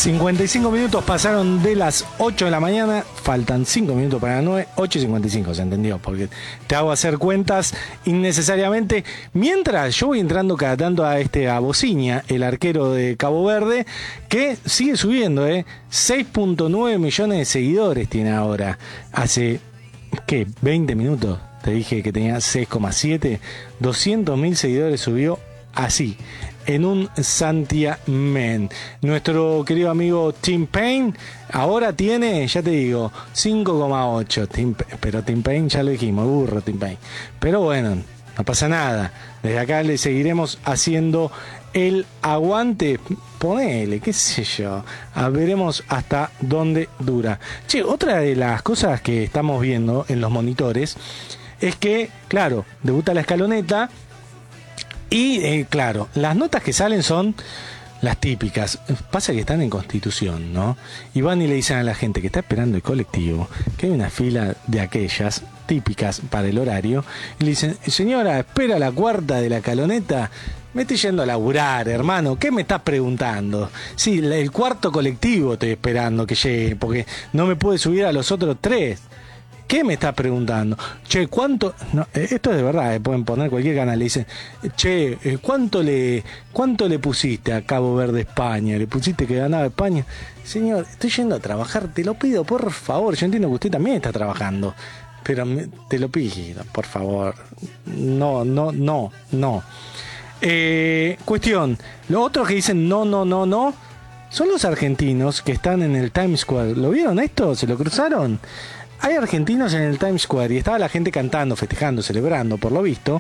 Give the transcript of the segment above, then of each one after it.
55 minutos pasaron de las 8 de la mañana, faltan 5 minutos para las 9, 8:55, ¿se entendió? Porque te hago hacer cuentas innecesariamente. Mientras yo voy entrando cada tanto a Bociña, el arquero de Cabo Verde, que sigue subiendo, 6.9 millones de seguidores tiene ahora. Hace, ¿qué? 20 minutos te dije que tenía 6,7, 200.000 seguidores subió así, en un santiamén. Nuestro querido amigo Tim Payne ahora tiene, ya te digo, 5,8. Pero Tim Payne, ya lo dijimos, burro Tim Payne. Pero bueno, no pasa nada. Desde acá le seguiremos haciendo el aguante. Ponele, qué sé yo. Veremos hasta dónde dura. Che, otra de las cosas que estamos viendo en los monitores es que, claro, debuta la escaloneta. Y claro, las notas que salen son las típicas. Pasa que están en Constitución, ¿no? Y van y le dicen a la gente que está esperando el colectivo que hay una fila de aquellas típicas para el horario. Y le dicen, señora, espera la cuarta de la escaloneta. Me estoy yendo a laburar, hermano. ¿Qué me estás preguntando? Sí, el cuarto colectivo estoy esperando que llegue, porque no me pude subir a los otros 3. ¿Qué me estás preguntando? Che, ¿cuánto? No, esto es de verdad, pueden poner cualquier canal. Le dicen, che, ¿cuánto le pusiste a Cabo Verde España? ¿Le pusiste que ganaba España? Señor, estoy yendo a trabajar, te lo pido, por favor. Yo entiendo que usted también está trabajando, pero te lo pido, por favor. No. Cuestión, los otros que dicen no, son los argentinos que están en el Times Square. ¿Lo vieron esto? ¿Se lo cruzaron? Hay argentinos en el Times Square y estaba la gente cantando, festejando, celebrando, por lo visto.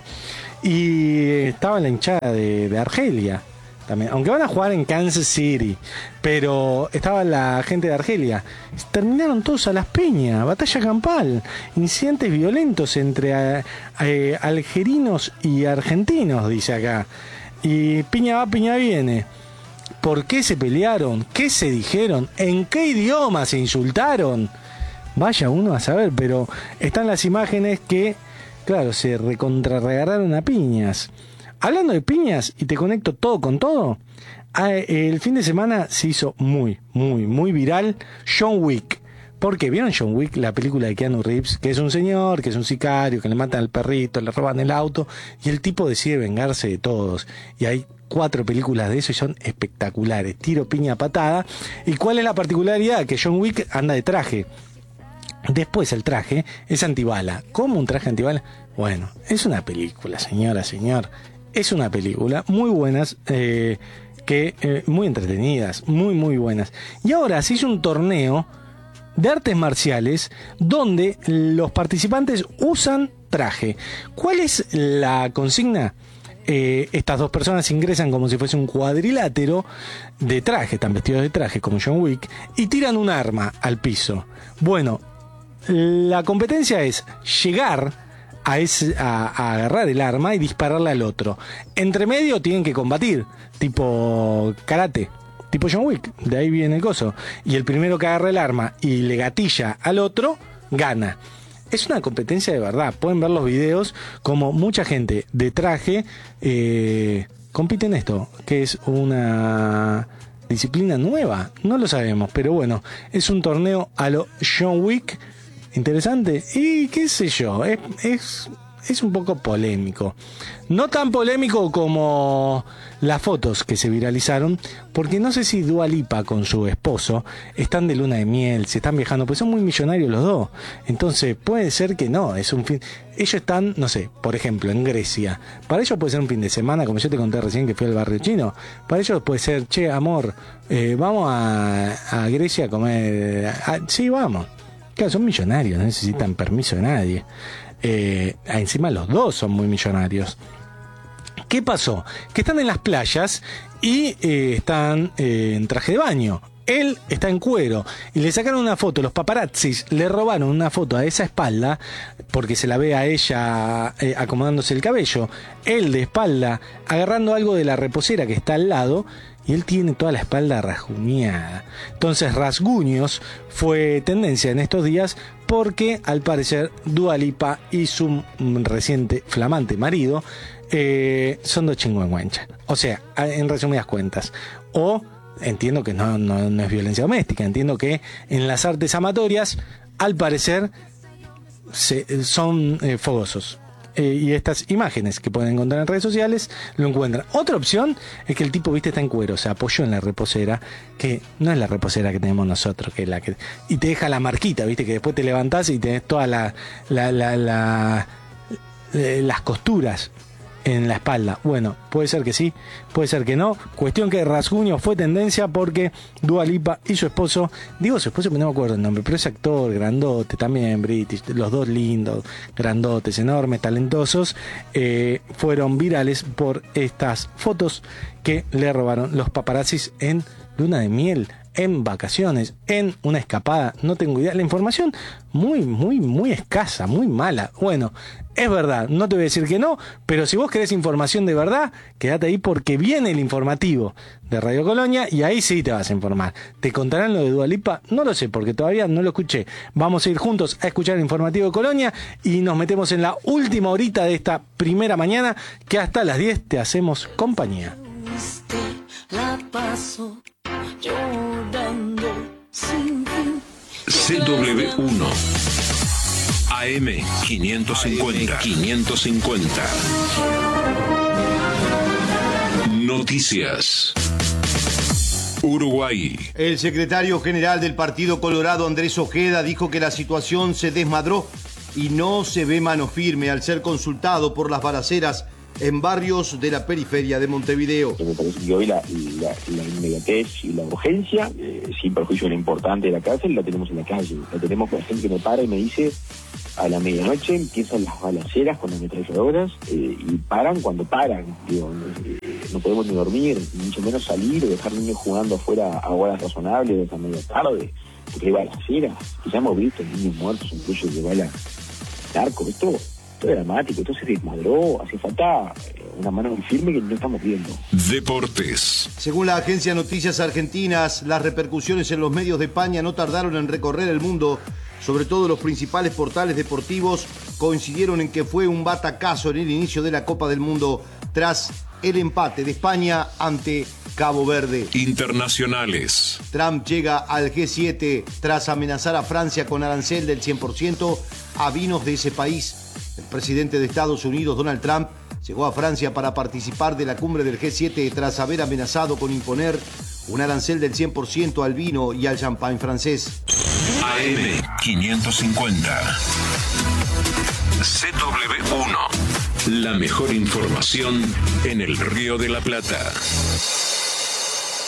Y estaba la hinchada de Argelia también, aunque van a jugar en Kansas City. Pero estaba la gente de Argelia. Terminaron todos a las piñas, batalla campal, incidentes violentos entre algerinos y argentinos, dice acá. Y piña va, piña viene. ¿Por qué se pelearon? ¿Qué se dijeron? ¿En qué idioma se insultaron? Vaya uno a saber, pero están las imágenes que, claro, se recontrarregalaron a piñas. Hablando de piñas, y te conecto todo con todo, el fin de semana se hizo muy viral John Wick. ¿Por qué? ¿Vieron John Wick, la película de Keanu Reeves? Que es un señor, que es un sicario, que le matan al perrito, le roban el auto, y el tipo decide vengarse de todos. Y hay 4 películas de eso y son espectaculares. Tiro, piña, patada. ¿Y cuál es la particularidad? Que John Wick anda de traje. Después el traje es antibala. ¿Cómo un traje antibala? Bueno, es una película, señor. Es una película muy buenas, muy entretenidas, muy buenas. Y ahora se hizo un torneo de artes marciales donde los participantes usan traje. ¿Cuál es la consigna? Estas 2 personas ingresan como si fuese un cuadrilátero de traje, están vestidos de traje como John Wick, y tiran un arma al piso. Bueno, la competencia es llegar a agarrar el arma y dispararle al otro. Entre medio tienen que combatir, tipo karate, tipo John Wick, de ahí viene el coso. Y el primero que agarra el arma y le gatilla al otro, gana. Es una competencia de verdad. Pueden ver los videos como mucha gente de traje compite en esto, que es una disciplina nueva. No lo sabemos, pero bueno, es un torneo a lo John Wick. Interesante. Y qué sé yo, es un poco polémico. No tan polémico como las fotos que se viralizaron, porque no sé si Dua Lipa con su esposo están de luna de miel, se están viajando, pues son muy millonarios los dos. Entonces puede ser que no, es un fin. Ellos están, no sé, por ejemplo, en Grecia. Para ellos puede ser un fin de semana, como yo te conté recién que fui al barrio chino. Para ellos puede ser, che, amor, vamos a Grecia a comer. Sí, vamos. Claro, son millonarios, no necesitan permiso de nadie. Encima los dos son muy millonarios. ¿Qué pasó? Que están en las playas y están en traje de baño. Él está en cuero y le sacaron una foto, los paparazzis le robaron una foto a esa espalda porque se la ve a ella acomodándose el cabello, él de espalda agarrando algo de la reposera que está al lado y él tiene toda la espalda rasguñada. Entonces rasguños fue tendencia en estos días porque al parecer Dua Lipa y su reciente flamante marido son dos chingüengüenchas. O sea, en resumidas cuentas, o entiendo que no es violencia doméstica, entiendo que en las artes amatorias, al parecer, son fogosos. Y estas imágenes que pueden encontrar en redes sociales lo encuentran. Otra opción es que el tipo, viste, está en cuero, se apoyó en la reposera, que no es la reposera que tenemos nosotros, que es la que, y te deja la marquita, viste, que después te levantás y tenés todas las costuras en la espalda. Bueno, puede ser que sí, puede ser que no. Cuestión que Rasguño fue tendencia porque Dua Lipa y su esposo, digo su esposo, pero no me acuerdo el nombre, pero ese actor grandote, también british, los dos lindos, grandotes, enormes, talentosos, fueron virales por estas fotos que le robaron los paparazzis en luna de miel, en vacaciones, en una escapada, no tengo idea. La información muy escasa, muy mala. Bueno, es verdad, no te voy a decir que no, pero si vos querés información de verdad, quédate ahí porque viene el informativo de Radio Colonia y ahí sí te vas a informar. ¿Te contarán lo de Dua Lipa? No lo sé porque todavía no lo escuché. Vamos a ir juntos a escuchar el informativo de Colonia y nos metemos en la última horita de esta primera mañana, que hasta las 10 te hacemos compañía. La paso llorando sin fin. CW1 AM 550 Noticias. Uruguay. El secretario general del Partido Colorado, Andrés Ojeda, dijo que la situación se desmadró y no se ve mano firme al ser consultado por las balaceras en barrios de la periferia de Montevideo. Me parece que hoy la inmediatez y la urgencia, sin perjuicio de lo importante de la cárcel, la tenemos en la calle. La tenemos con la gente que me para y me dice, a la medianoche empiezan las balaceras con ametralladoras y paran cuando paran. Digo, no podemos ni dormir, ni mucho menos salir o dejar niños jugando afuera a horas razonables a media tarde, porque hay balaceras. Y ya hemos visto niños muertos, incluso de bala narco. Esto es dramático, esto se desmadró, hace falta una mano firme que no estamos viendo. Deportes. Según la agencia Noticias Argentinas, las repercusiones en los medios de España no tardaron en recorrer el mundo. Sobre todo los principales portales deportivos coincidieron en que fue un batacazo en el inicio de la Copa del Mundo tras el empate de España ante Cabo Verde. Internacionales. Trump llega al G7 tras amenazar a Francia con arancel del 100% a vinos de ese país. El presidente de Estados Unidos, Donald Trump, llegó a Francia para participar de la cumbre del G7 tras haber amenazado con imponer un arancel del 100% al vino y al champán francés. AM 550 CW1. La mejor información en el Río de la Plata.